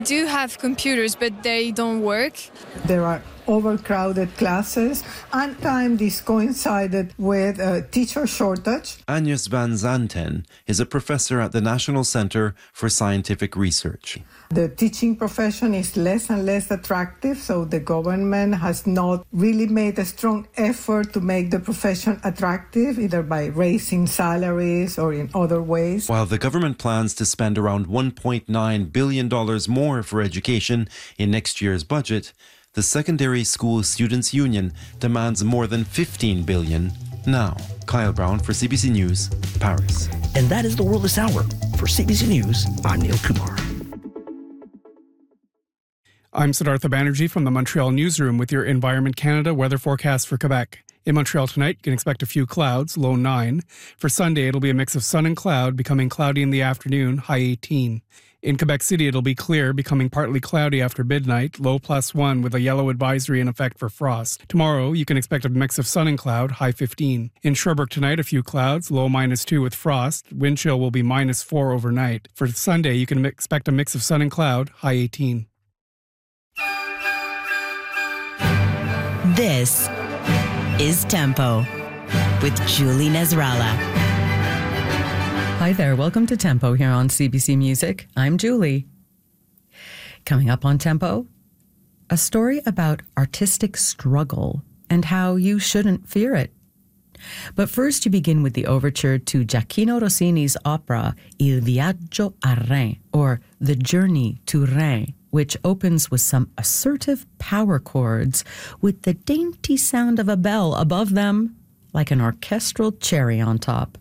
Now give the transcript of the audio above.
Do have computers, but they don't work. There are overcrowded classes, and time this coincided with a teacher shortage. Agnes van Zanten is a professor at the National Center for Scientific Research. The teaching profession is less and less attractive, so the government has not really made a strong effort to make the profession attractive, either by raising salaries or in other ways. While the government plans to spend around $1.9 billion more for education in next year's budget, the Secondary School Students' Union demands more than $15 billion now. Kyle Brown for CBC News, Paris. And that is the world this hour. For CBC News, I'm Neil Kumar. I'm Siddhartha Banerjee from the Montreal Newsroom with your Environment Canada weather forecast for Quebec. In Montreal tonight, you can expect a few clouds, low 9. For Sunday, it'll be a mix of sun and cloud, becoming cloudy in the afternoon, high 18. In Quebec City, it'll be clear, becoming partly cloudy after midnight, low +1 with a yellow advisory in effect for frost. Tomorrow, you can expect a mix of sun and cloud, high 15. In Sherbrooke tonight, a few clouds, low -2 with frost. Wind chill will be -4 overnight. For Sunday, you can expect a mix of sun and cloud, high 18. This is Tempo with Julie Nezrala. Hi there, welcome to Tempo here on CBC Music. I'm Julie. Coming up on Tempo, a story about artistic struggle and how you shouldn't fear it. But first, you begin with the overture to Gioacchino Rossini's opera Il Viaggio a Reims, or The Journey to Reims, which opens with some assertive power chords with the dainty sound of a bell above them, like an orchestral cherry on top.